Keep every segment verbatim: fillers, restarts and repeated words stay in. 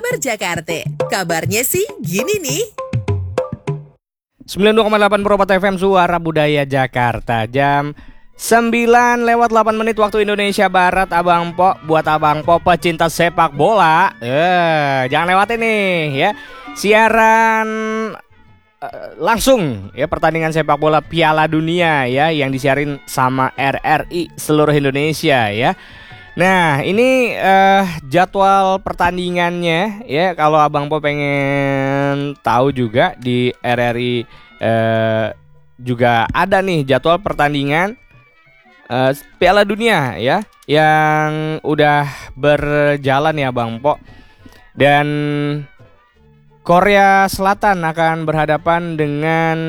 Kabar Jakarta, kabarnya sih gini nih. sembilan puluh dua koma delapan Purwokerto F M Suara Budaya Jakarta. Jam sembilan lewat delapan menit waktu Indonesia Barat. Abang Po, buat Abang Po pecinta sepak bola, eh jangan lewatin nih ya siaran uh, langsung ya pertandingan sepak bola Piala Dunia ya yang disiarin sama R R I seluruh Indonesia ya. Nah ini uh, jadwal pertandingannya ya, kalau Abang Po pengen tahu juga di R R I uh, juga ada nih jadwal pertandingan uh, Piala Dunia ya yang udah berjalan ya Bang Po. Dan Korea Selatan akan berhadapan dengan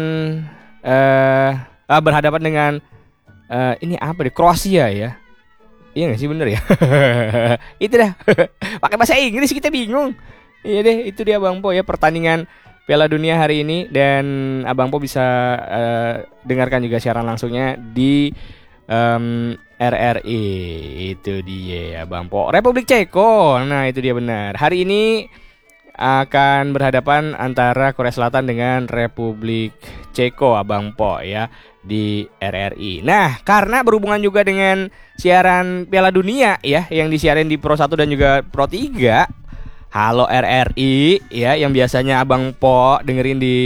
uh, uh, berhadapan dengan uh, ini apa deh, Kroasia ya. Iya gak sih, bener ya? Itu dah. Pakai bahasa Inggris kita bingung. Iya deh, itu dia Bang Po ya pertandingan Piala Dunia hari ini. Dan Abang Po bisa uh, dengarkan juga siaran langsungnya di um, R R I. Itu dia Bang Po. Republik Ceko. Nah itu dia benar. Hari ini akan berhadapan antara Korea Selatan dengan Republik Ceko Abang Po ya di R R I. Nah, karena berhubungan juga dengan siaran Piala Dunia ya yang disiarin di Pro satu dan juga Pro tiga. Halo R R I ya yang biasanya Abang Po dengerin di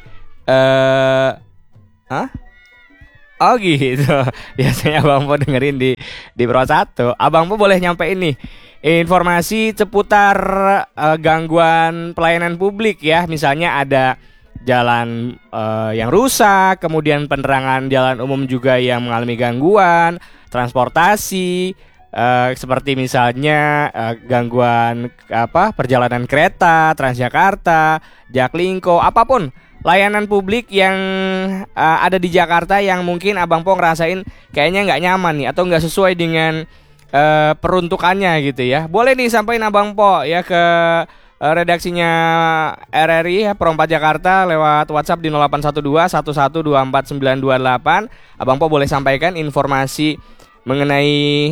eh uh, Hah? Oh gitu. Biasanya Abang Po dengerin di di Pro satu. Abang Po boleh nyampein nih informasi seputar uh, gangguan pelayanan publik ya. Misalnya ada jalan uh, yang rusak, kemudian penerangan jalan umum juga yang mengalami gangguan, transportasi uh, seperti misalnya uh, gangguan apa perjalanan kereta, Transjakarta, Jaklingko, apapun layanan publik yang uh, ada di Jakarta yang mungkin Abang Po ngerasain kayaknya nggak nyaman nih atau nggak sesuai dengan Uh, peruntukannya gitu ya. Boleh nih sampaikan Abang Po ya ke uh, redaksinya R R I ya, Pro empat Jakarta lewat WhatsApp di nol delapan satu dua satu satu dua empat sembilan dua delapan. Abang Po boleh sampaikan informasi mengenai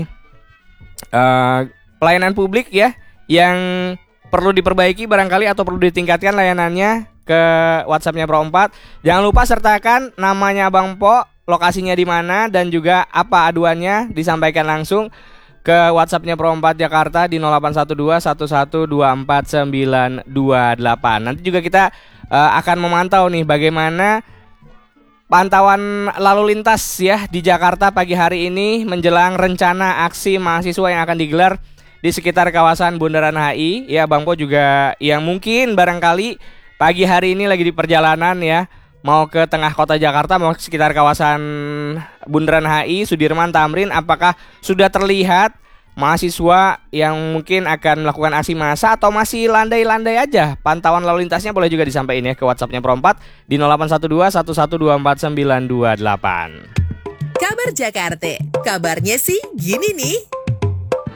uh, pelayanan publik ya yang perlu diperbaiki barangkali atau perlu ditingkatkan layanannya ke WhatsAppnya Pro empat. Jangan lupa sertakan namanya Abang Po, lokasinya di mana dan juga apa aduannya, disampaikan langsung ke WhatsAppnya Pro empat Jakarta di nol delapan satu dua satu satu dua empat sembilan dua delapan. Nanti juga kita uh, akan memantau nih bagaimana pantauan lalu lintas ya di Jakarta pagi hari ini menjelang rencana aksi mahasiswa yang akan digelar di sekitar kawasan Bundaran H I. Ya Bang Po juga yang mungkin barangkali pagi hari ini lagi di perjalanan ya, mau ke tengah kota Jakarta, mau ke sekitar kawasan Bundaran H I, Sudirman, Tamrin, apakah sudah terlihat mahasiswa yang mungkin akan melakukan aksi massa atau masih landai-landai aja? Pantauan lalu lintasnya boleh juga disampaikan ya ke WhatsAppnya Pro empat di nol delapan satu dua satu satu dua empat sembilan dua delapan. Kabar Jakarta, kabarnya sih gini nih.